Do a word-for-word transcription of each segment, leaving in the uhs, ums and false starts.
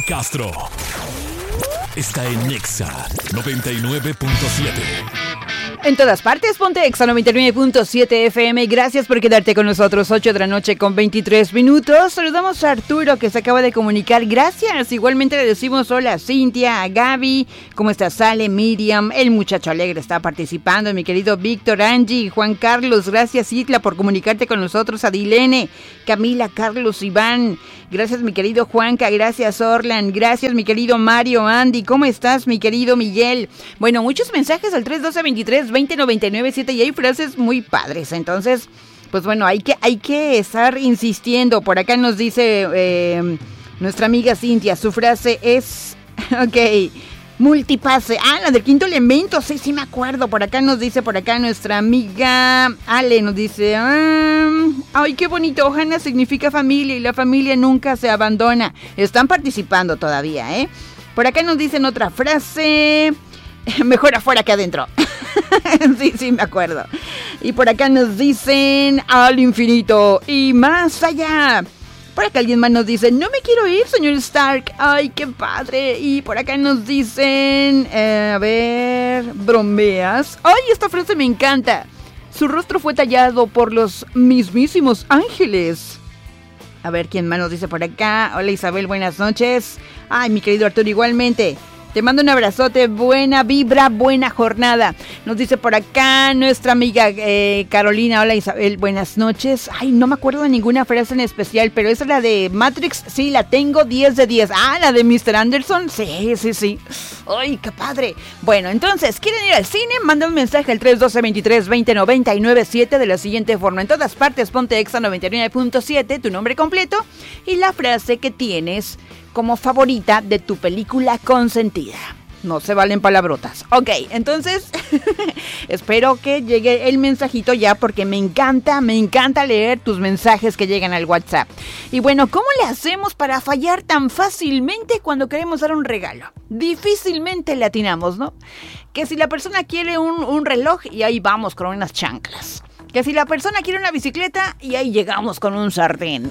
Castro está en Nexa noventa y nueve punto siete. En todas partes, ponte Exa noventa y nueve punto siete F M. Gracias por quedarte con nosotros. ocho de la noche con veintitrés minutos. Saludamos a Arturo, que se acaba de comunicar. Gracias. Igualmente le decimos hola a Cintia, a Gaby. ¿Cómo estás, Sale? Miriam, el muchacho alegre está participando. Mi querido Víctor, Angie, Juan Carlos. Gracias, Itla, por comunicarte con nosotros. Adilene, Camila, Carlos, Iván. Gracias, mi querido Juanca. Gracias, Orlan. Gracias, mi querido Mario, Andy. ¿Cómo estás, mi querido Miguel? Bueno, muchos mensajes al tres doce veintitrés veinte noventa y nueve siete y hay frases muy padres. Entonces, pues bueno, hay que, hay que estar insistiendo. Por acá nos dice eh, nuestra amiga Cintia, su frase es, ok, multipase. Ah, la del quinto elemento, sí, sí me acuerdo. Por acá nos dice, por acá nuestra amiga Ale nos dice, ah, ay, qué bonito, Ohana significa familia y la familia nunca se abandona. Están participando todavía, ¿eh? Por acá nos dicen otra frase, mejor afuera que adentro. Sí, sí, me acuerdo. Y por acá nos dicen al infinito y más allá. Por acá alguien más nos dice, no me quiero ir, señor Stark. Ay, qué padre. Y por acá nos dicen, eh, a ver, bromeas. Ay, esta frase me encanta. Su rostro fue tallado por los mismísimos ángeles. A ver, ¿quién más nos dice por acá? Hola, Isabel, buenas noches. Ay, mi querido Arturo, igualmente. Te mando un abrazote, buena vibra, buena jornada. Nos dice por acá nuestra amiga eh, Carolina. Hola, Isabel, buenas noches. Ay, no me acuerdo de ninguna frase en especial, pero esa es la de Matrix, sí, la tengo, diez de diez. Ah, la de mister Anderson, sí, sí, sí. Ay, qué padre. Bueno, entonces, ¿quieren ir al cine? Manda un mensaje al tres doce veintitrés veinte noventa y nueve siete de la siguiente forma. En todas partes, ponte Exa noventa y nueve punto siete, tu nombre completo y la frase que tienes como favorita de tu película consentida. No se valen palabrotas. Ok, entonces espero que llegue el mensajito ya, porque me encanta, me encanta leer tus mensajes que llegan al WhatsApp. Y bueno, ¿cómo le hacemos para fallar tan fácilmente cuando queremos dar un regalo? Difícilmente le atinamos, ¿no? Que si la persona quiere un, un reloj y ahí vamos con unas chanclas. Que si la persona quiere una bicicleta y ahí llegamos con un sartén.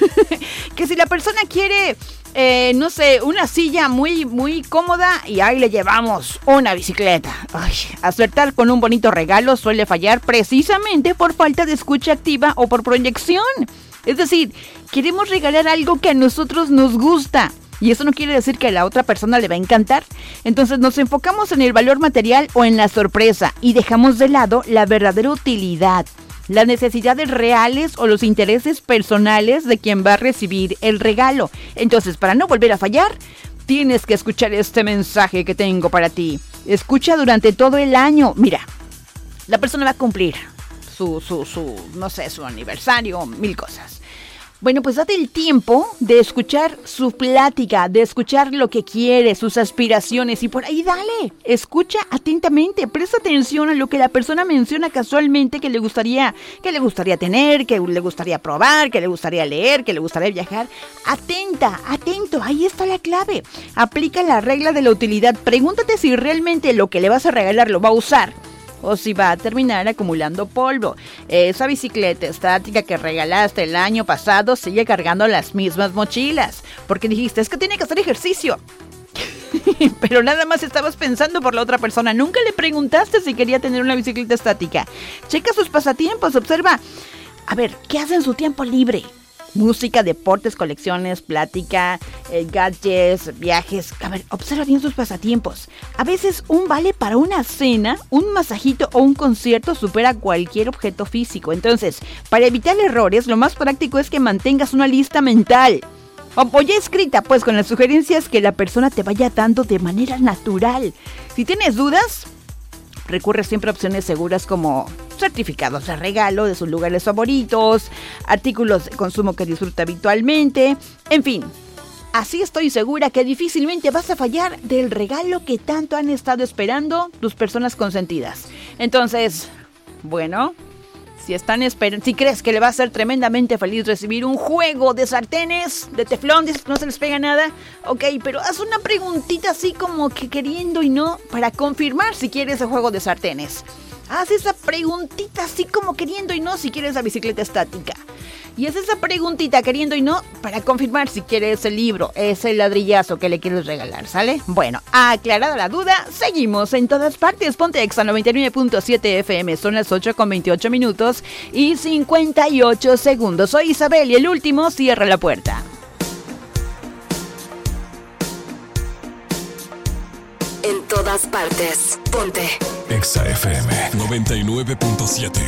Que si la persona quiere, eh, no sé, una silla muy, muy cómoda y ahí le llevamos una bicicleta. Ay, acertar con un bonito regalo suele fallar precisamente por falta de escucha activa o por proyección. Es decir, queremos regalar algo que a nosotros nos gusta. Y eso no quiere decir que a la otra persona le va a encantar. Entonces nos enfocamos en el valor material o en la sorpresa y dejamos de lado la verdadera utilidad, las necesidades reales o los intereses personales de quien va a recibir el regalo. Entonces, para no volver a fallar, tienes que escuchar este mensaje que tengo para ti. Escucha durante todo el año. Mira, la persona va a cumplir su, su, su, no sé, su aniversario, mil cosas. Bueno, pues date el tiempo de escuchar su plática, de escuchar lo que quiere, sus aspiraciones y por ahí dale. Escucha atentamente, presta atención a lo que la persona menciona casualmente que le gustaría, que le gustaría tener, que le gustaría probar, que le gustaría leer, que le gustaría viajar. Atenta, atento, ahí está la clave. Aplica la regla de la utilidad. Pregúntate si realmente lo que le vas a regalar lo va a usar o si va a terminar acumulando polvo. Esa bicicleta estática que regalaste el año pasado sigue cargando las mismas mochilas, porque dijiste, es que tiene que hacer ejercicio. Pero nada más estabas pensando por la otra persona. Nunca le preguntaste si quería tener una bicicleta estática. Checa sus pasatiempos, observa. A ver, ¿qué hace en su tiempo libre? Música, deportes, colecciones, plática, eh, gadgets, viajes. A ver, observa bien sus pasatiempos. A veces un vale para una cena, un masajito o un concierto supera cualquier objeto físico. Entonces, para evitar errores, lo más práctico es que mantengas una lista mental. O, o ya escrita, pues, con las sugerencias que la persona te vaya dando de manera natural. Si tienes dudas, recurre siempre a opciones seguras como certificados de regalo de sus lugares favoritos, artículos de consumo que disfruta habitualmente, en fin. Así estoy segura que difícilmente vas a fallar del regalo que tanto han estado esperando tus personas consentidas. Entonces, bueno, si están esperando, si crees que le va a ser tremendamente feliz recibir un juego de sartenes, de teflón, dices que no se les pega nada, ok, pero haz una preguntita así como que queriendo y no, para confirmar si quieres el juego de sartenes. Haz esa preguntita así como queriendo y no si quieres la bicicleta estática. Y es esa preguntita, queriendo y no, para confirmar si quieres el libro, ese ladrillazo que le quieres regalar, ¿sale? Bueno, aclarada la duda, seguimos en todas partes. Ponte Exa noventa y nueve punto siete F M. Son las ocho con veintiocho minutos y cincuenta y ocho segundos. Soy Isabel y el último cierra la puerta. En todas partes, ponte Exa F M noventa y nueve punto siete.